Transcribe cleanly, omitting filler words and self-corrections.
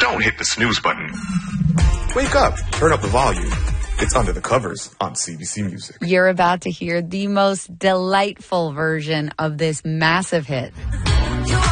Don't hit the snooze button. Wake up. Turn up the volume. It's Under the Covers on CBC Music. You're about to hear the most delightful version of this massive hit.